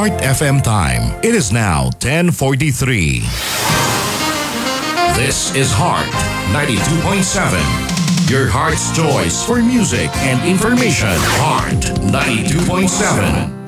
Heart FM time. It is now 10:43. This is Heart 92.7. Your heart's choice for music and information. Heart 92.7.